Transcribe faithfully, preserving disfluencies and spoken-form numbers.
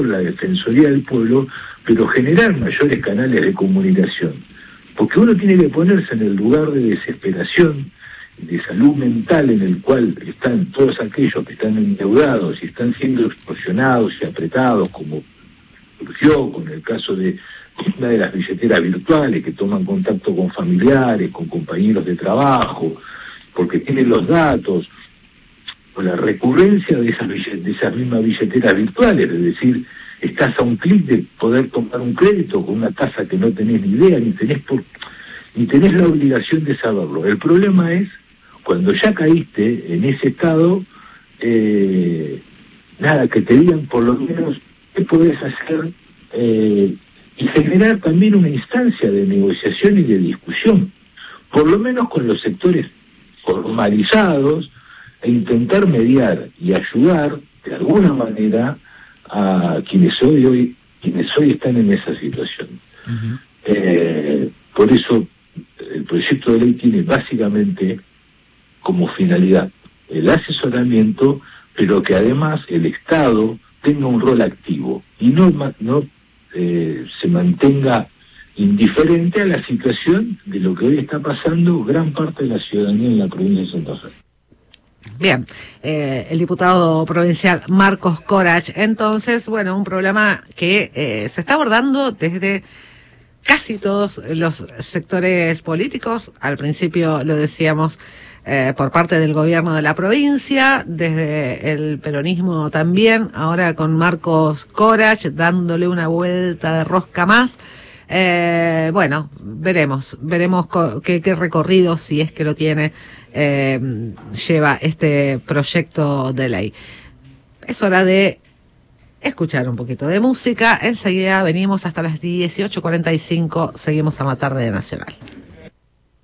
la Defensoría del Pueblo, pero generar mayores canales de comunicación. Porque uno tiene que ponerse en el lugar de desesperación, de salud mental en el cual están todos aquellos que están endeudados y están siendo extorsionados y apretados, como surgió con el caso de una de las billeteras virtuales que toman contacto con familiares, con compañeros de trabajo, porque tienen los datos, o la recurrencia de esas, de esas mismas billeteras virtuales, es decir, estás a un clic de poder tomar un crédito con una tasa que no tenés ni idea, ni tenés por, ni tenés la obligación de saberlo. El problema es cuando ya caíste en ese estado, eh, nada, que te digan por lo menos qué podés hacer, eh, y generar también una instancia de negociación y de discusión, por lo menos con los sectores formalizados, e intentar mediar y ayudar de alguna manera a quienes hoy, hoy, quienes hoy están en esa situación. Uh-huh. Eh, por eso el proyecto de ley tiene básicamente como finalidad el asesoramiento, pero que además el Estado tenga un rol activo y no, no eh, se mantenga indiferente a la situación de lo que hoy está pasando gran parte de la ciudadanía en la provincia de Santa Fe. Bien, eh, el diputado provincial Marcos Corach. Entonces, bueno, un problema que eh, se está abordando desde casi todos los sectores políticos. Al principio lo decíamos eh, por parte del gobierno de la provincia, desde el peronismo también, ahora con Marcos Corach dándole una vuelta de rosca más. Eh, bueno, veremos, veremos co- qué, qué recorrido, si es que lo tiene, eh, lleva este proyecto de ley. Es hora de escuchar un poquito de música. Enseguida venimos hasta las dieciocho cuarenta y cinco, seguimos en la tarde de Nacional.